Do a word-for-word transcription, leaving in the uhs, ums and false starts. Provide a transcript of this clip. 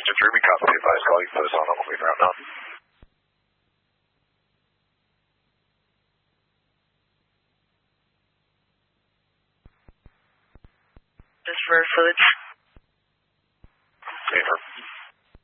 Passenger three, we copy. Advise call you post on. I'm moving around now. This for fluids.